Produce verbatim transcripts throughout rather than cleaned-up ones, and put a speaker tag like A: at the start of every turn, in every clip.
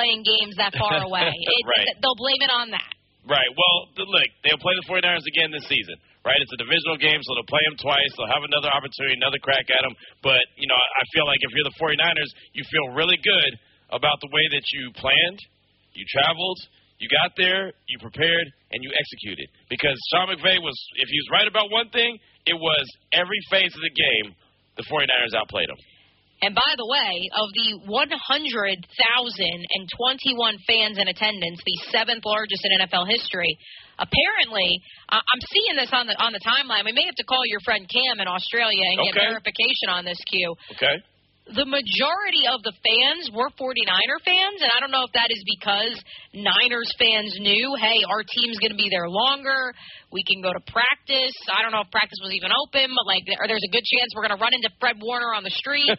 A: playing games that far away. It,
B: right.
A: They'll blame it on that.
B: Right. Well, look, they'll play the 49ers again this season, right? It's a divisional game, so they'll play them twice. They'll have another opportunity, another crack at them. But, you know, I feel like if you're the 49ers, you feel really good about the way that you planned, you traveled, you got there, you prepared, and you executed. Because Sean McVay was, if he was right about one thing, it was every phase of the game, the 49ers outplayed them.
A: And by the way, of the one hundred thousand twenty-one fans in attendance, the seventh largest in N F L history, apparently, uh, I'm seeing this on the on the timeline. We may have to call your friend Cam in Australia and
B: okay.
A: get verification on this, Q.
B: Okay.
A: The majority of the fans were 49er fans, and I don't know if that is because Niners fans knew, hey, our team's going to be there longer. We can go to practice. I don't know if practice was even open, but like, or there's a good chance we're going to run into Fred Warner on the street.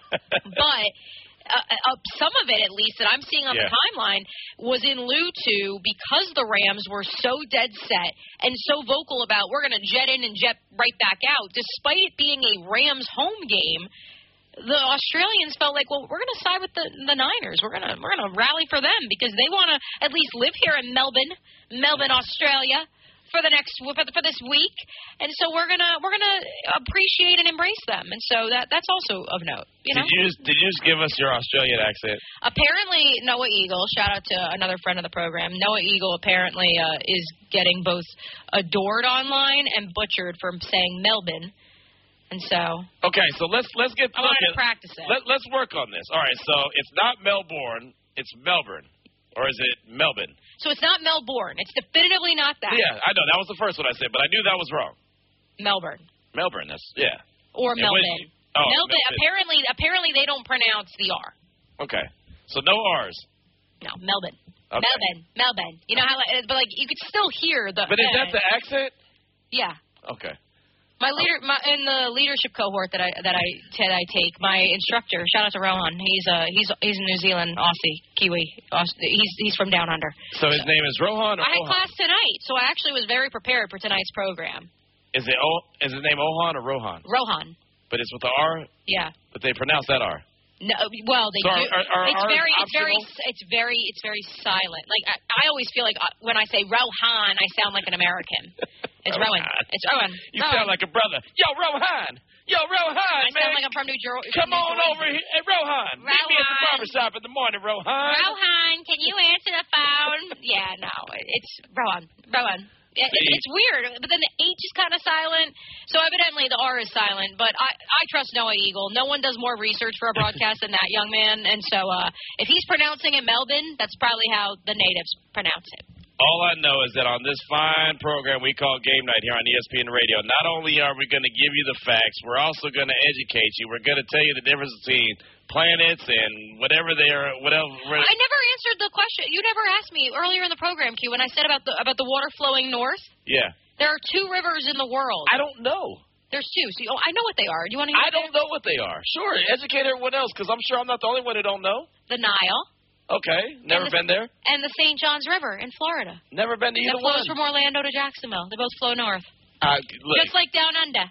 A: But uh, uh, some of it, at least, that I'm seeing on yeah. the timeline was in lieu to because the Rams were so dead set and so vocal about we're going to jet in and jet right back out, despite it being a Rams home game. The Australians felt like, well, we're going to side with the the Niners. We're going to we're going to rally for them because they want to at least live here in Melbourne, Melbourne, Australia, for the next for, the, for this week, and so we're gonna we're gonna appreciate and embrace them, and so that that's also of note. You know?
B: Did you just did you just give us your Australian accent?
A: Apparently, Noah Eagle. Shout out to another friend of the program. Noah Eagle apparently uh, is getting both adored online and butchered for saying Melbourne. And so
B: okay, so let's let's get
A: I wanted to practice it.
B: Let, let's work on this. All right, so it's not Melbourne, it's Melbourne, or is it Melbourne?
A: So it's not Melbourne. It's definitively not that.
B: Yeah, I know that was the first one I said, but I knew that was wrong.
A: Melbourne.
B: Melbourne. That's yeah.
A: Or
B: and
A: Melbourne.
B: You, oh,
A: Melbourne.
B: Melbourne.
A: Apparently, apparently they don't pronounce the R.
B: Okay, so no R's.
A: No, Melbourne.
B: Okay.
A: Melbourne. Melbourne. You know how? But like you could still hear the.
B: But is that the accent?
A: Yeah.
B: Okay.
A: My leader, my, in the leadership cohort that I that I that I take, my instructor, shout out to Rohan. He's uh he's he's a New Zealand Aussie Kiwi. Aussie, he's he's from down under.
B: So his name is Rohan. Or
A: I had
B: Ohan?
A: class tonight, so I actually was very prepared for tonight's program.
B: Is it o- is his name Ohan or Rohan?
A: Rohan.
B: But it's with the R.
A: Yeah.
B: But they pronounce that R.
A: No, well, they
B: so
A: do.
B: Are, are,
A: it's
B: are
A: very, it's
B: optional?
A: very, it's very, it's very silent. Like I, I always feel like uh, when I say Rohan, I sound like an American. It's Rowan. It's Rowan.
B: You
A: Rowan.
B: sound like a brother. Yo, Rohan. Yo, Rohan,
A: I
B: man.
A: sound like I'm from New Jersey.
B: Come on over here. Hey, Rohan.
A: Rohan.
B: Meet me at the barbershop in the morning, Rohan.
A: Rohan, can you answer the phone? Yeah, no, it's Rowan. Rowan. It, it, it's weird, but then the H is kind of silent, so evidently the R is silent, but I, I trust Noah Eagle. No one does more research for a broadcast than that young man, and so uh, if he's pronouncing it Melbourne, that's probably how the natives pronounce it.
B: All I know is that on this fine program we call Game Night here on E S P N Radio, not only are we going to give you the facts, we're also going to educate you. We're going to tell you the difference between planets and whatever they are, whatever.
A: I never answered the question. You never asked me earlier in the program, Q, when I said about the about the water flowing north.
B: Yeah.
A: There are two rivers in the world.
B: I don't know.
A: There's two. So, oh, I know what they are. Do you want to hear?
B: I don't know what they are. Sure, educate everyone else, because I'm sure I'm not the only one who don't know.
A: The Nile.
B: Okay, never
A: the,
B: been there.
A: And the Saint Johns River in Florida.
B: Never been to either
A: one. That flows
B: one.
A: from Orlando to Jacksonville. They both flow north.
B: Uh, look.
A: Just like down under.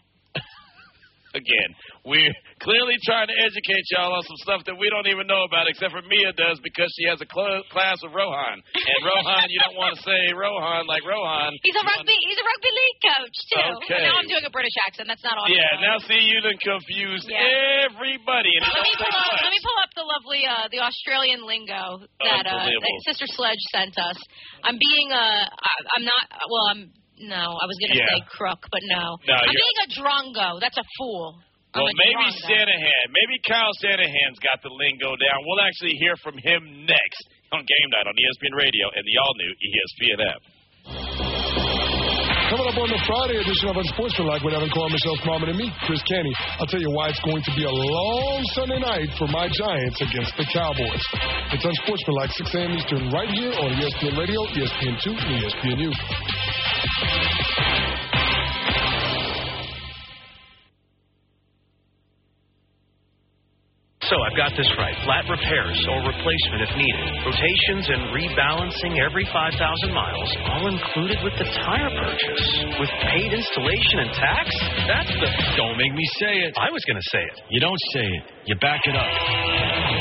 B: Again, we're clearly trying to educate y'all on some stuff that we don't even know about, except for Mia does because she has a cl- class with Rohan. And Rohan, you don't want to say Rohan like Rohan.
A: He's a rugby. He's a rugby league coach too.
B: Okay.
A: And now I'm doing a British accent. That's not awesome.
B: Yeah. Now see, you done confused
A: yeah.
B: everybody. And
A: let me pull up. Let me pull up the lovely, uh, the Australian lingo that, uh, that Sister Sledge sent us. I'm being uh, I, I'm not. Well, I'm. No, I was going to
B: yeah.
A: say crook, but no.
B: no
A: I'm being a drongo. That's a fool.
B: Well,
A: I'm
B: maybe
A: drongo.
B: Shanahan, maybe Kyle Shanahan's got the lingo down. We'll actually hear from him next on Game Night on E S P N Radio and the all-new E S P N app.
C: Coming up on the Friday edition of Unsportsmanlike with Evan Carr, Michelle Smallman, and me, Chris Canty. I'll tell you why it's going to be a long Sunday night for my Giants against the Cowboys. It's Unsportsmanlike, six a.m. Eastern, right here on E S P N Radio, E S P N two, and E S P N U.
D: So I've got this right. Flat repairs or replacement if needed. Rotations and rebalancing every five thousand miles, all included with the tire purchase. With paid installation and tax? That's the...
E: Don't make me say it.
D: I was going to say it.
E: You don't say it. You back it up.